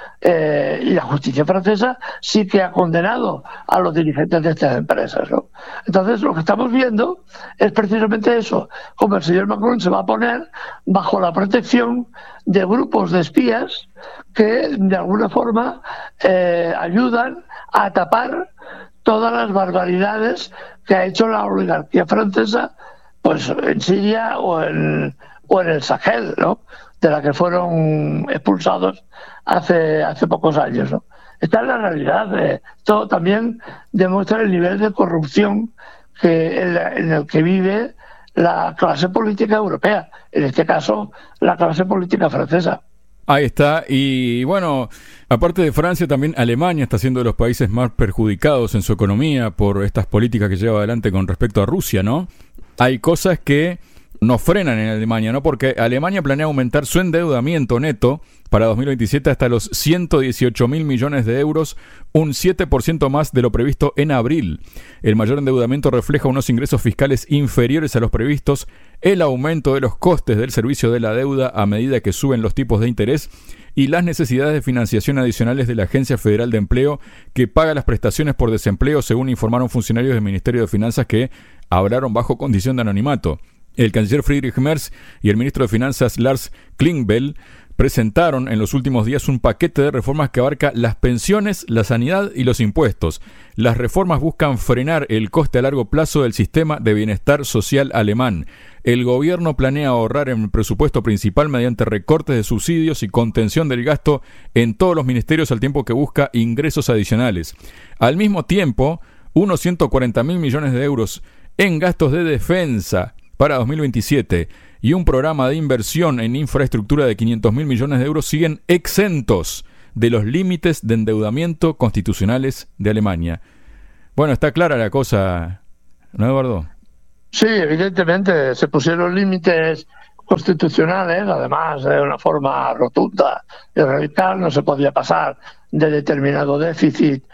Eh, y la justicia francesa sí que ha condenado a los dirigentes de estas empresas, ¿no? Entonces lo que estamos viendo es precisamente eso, como el señor Macron se va a poner bajo la protección de grupos de espías que de alguna forma eh, ayudan a tapar todas las barbaridades que ha hecho la oligarquía francesa, pues en Siria o en, o en el Sahel, ¿no?, de la que fueron expulsados hace hace pocos años, ¿no? Esta es la realidad. Eh, esto también demuestra el nivel de corrupción que en, la, en el que vive la clase política europea, en este caso la clase política francesa. Ahí está. Y bueno, aparte de Francia, también Alemania está siendo de los países más perjudicados en su economía por estas políticas que lleva adelante con respecto a Rusia, ¿no? Hay cosas que nos frenan en Alemania, ¿no? Porque Alemania planea aumentar su endeudamiento neto para dos mil veintisiete hasta los ciento dieciocho mil millones de euros, un siete por ciento más de lo previsto en abril. El mayor endeudamiento refleja unos ingresos fiscales inferiores a los previstos, el aumento de los costes del servicio de la deuda a medida que suben los tipos de interés y las necesidades de financiación adicionales de la Agencia Federal de Empleo, que paga las prestaciones por desempleo, según informaron funcionarios del Ministerio de Finanzas que hablaron bajo condición de anonimato. El canciller Friedrich Merz y el ministro de Finanzas Lars Klingbeil presentaron en los últimos días un paquete de reformas que abarca las pensiones, la sanidad y los impuestos. Las reformas buscan frenar el coste a largo plazo del sistema de bienestar social alemán. El gobierno planea ahorrar en el presupuesto principal mediante recortes de subsidios y contención del gasto en todos los ministerios, al tiempo que busca ingresos adicionales. Al mismo tiempo, unos ciento cuarenta mil millones de euros en gastos de defensa para dos mil veintisiete y un programa de inversión en infraestructura de quinientos mil millones de euros siguen exentos de los límites de endeudamiento constitucionales de Alemania. Bueno, está clara la cosa, ¿no, Eduardo? Sí, evidentemente se pusieron límites constitucionales, además de una forma rotunda y radical. No se podía pasar de determinado déficit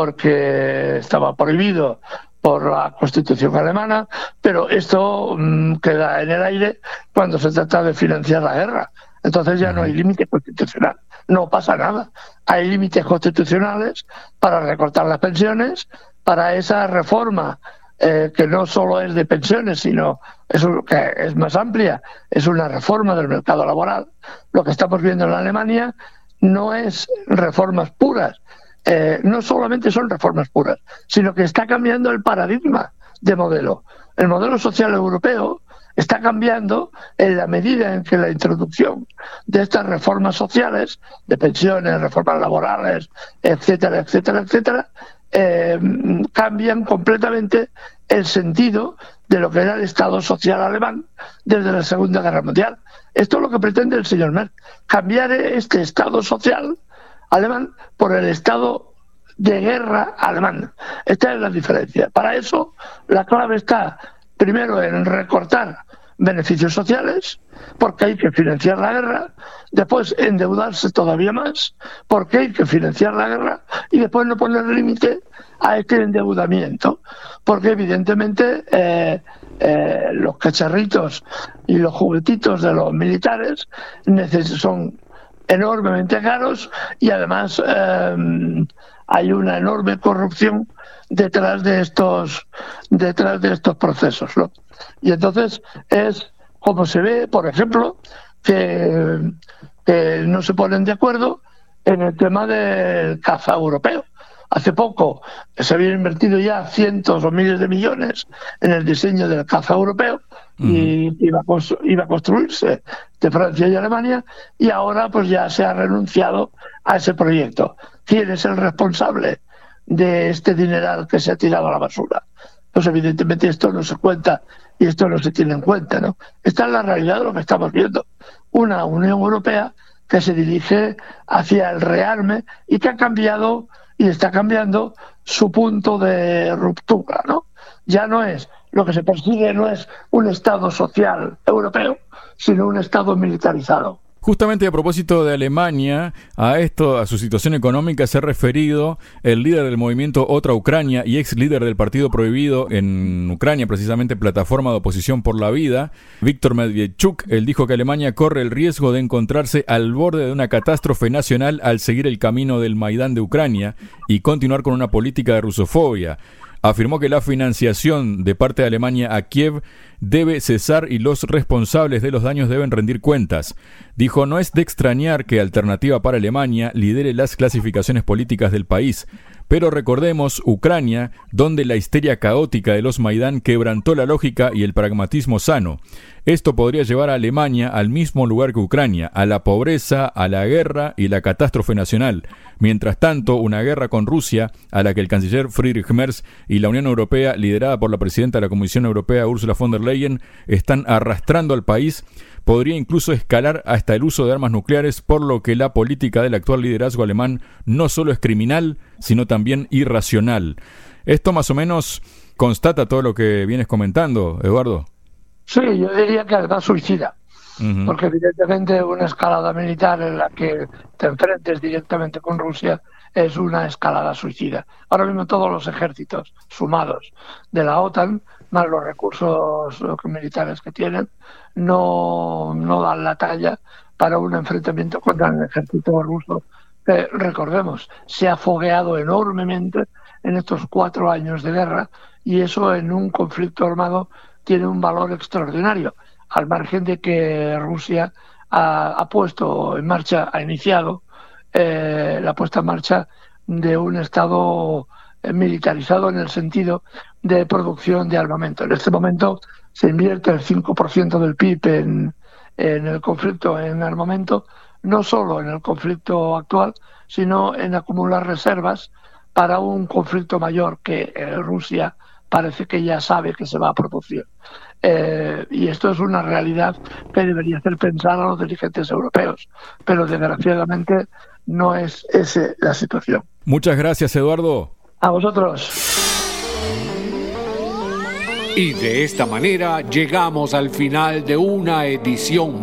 porque estaba prohibido por la Constitución alemana, pero esto mmm, queda en el aire cuando se trata de financiar la guerra. Entonces ya no hay límite constitucional, no pasa nada. Hay límites constitucionales para recortar las pensiones, para esa reforma eh, que no solo es de pensiones, sino es un, que es más amplia, es una reforma del mercado laboral. Lo que estamos viendo en Alemania no es reformas puras, Eh, no solamente son reformas puras, sino que está cambiando el paradigma de modelo. El modelo social europeo está cambiando en la medida en que la introducción de estas reformas sociales, de pensiones, reformas laborales, etcétera, etcétera, etcétera, eh, cambian completamente el sentido de lo que era el Estado social alemán desde la Segunda Guerra Mundial. Esto es lo que pretende el señor Merz, cambiar este Estado social alemán por el estado de guerra alemán. Esta es la diferencia. Para eso la clave está primero en recortar beneficios sociales, porque hay que financiar la guerra, después endeudarse todavía más, porque hay que financiar la guerra, y después no poner límite a este endeudamiento, porque evidentemente eh, eh, los cacharritos y los juguetitos de los militares neces- son enormemente caros y además eh, hay una enorme corrupción detrás de estos detrás de estos procesos, ¿no? Y entonces es como se ve, por ejemplo, que, que no se ponen de acuerdo en el tema del caza europeo. Hace poco se habían invertido ya cientos o miles de millones en el diseño del caza europeo, uh-huh. y iba a, constru- iba a construirse de Francia y Alemania, y ahora pues ya se ha renunciado a ese proyecto. ¿Quién es el responsable de este dineral que se ha tirado a la basura? Pues evidentemente esto no se cuenta y esto no se tiene en cuenta, ¿no? Esta es la realidad de lo que estamos viendo. Una Unión Europea que se dirige hacia el rearme y que ha cambiado y está cambiando su punto de ruptura, ¿no? Ya no es, lo que se persigue no es un Estado social europeo, sino un Estado militarizado. Justamente a propósito de Alemania, a esto, a su situación económica, se ha referido el líder del movimiento Otra Ucrania y ex líder del Partido Prohibido en Ucrania, precisamente Plataforma de Oposición por la Vida, Víctor Medvedchuk. Él dijo que Alemania corre el riesgo de encontrarse al borde de una catástrofe nacional al seguir el camino del Maidán de Ucrania y continuar con una política de rusofobia. Afirmó que la financiación de parte de Alemania a Kiev debe cesar y los responsables de los daños deben rendir cuentas. Dijo, no es de extrañar que Alternativa para Alemania lidere las clasificaciones políticas del país, pero recordemos Ucrania, donde la histeria caótica de los Maidán quebrantó la lógica y el pragmatismo sano. Esto podría llevar a Alemania al mismo lugar que Ucrania, a la pobreza, a la guerra y la catástrofe nacional. Mientras tanto, una guerra con Rusia, a la que el canciller Friedrich Merz y la Unión Europea, liderada por la presidenta de la Comisión Europea, Ursula von der Leyen, están arrastrando al país, podría incluso escalar hasta el uso de armas nucleares, por lo que la política del actual liderazgo alemán no solo es criminal, sino también irracional. Esto más o menos constata todo lo que vienes comentando, Eduardo. Sí, yo diría que además suicida, uh-huh. porque evidentemente una escalada militar en la que te enfrentes directamente con Rusia es una escalada suicida. Ahora mismo todos los ejércitos sumados de la OTAN, más los recursos militares que tienen, no, no dan la talla para un enfrentamiento contra el ejército ruso, que, recordemos, se ha fogueado enormemente en estos cuatro años de guerra, y eso en un conflicto armado tiene un valor extraordinario, al margen de que Rusia ha, ha puesto en marcha, ha iniciado eh, la puesta en marcha de un Estado militarizado en el sentido de producción de armamento. En este momento se invierte el cinco por ciento del P I B en, en el conflicto en armamento, no solo en el conflicto actual, sino en acumular reservas para un conflicto mayor que eh, Rusia parece que ya sabe que se va a producir. Eh, y esto es una realidad que debería hacer pensar a los dirigentes europeos, pero desgraciadamente no es esa la situación. Muchas gracias, Eduardo. A vosotros. Y de esta manera llegamos al final de una edición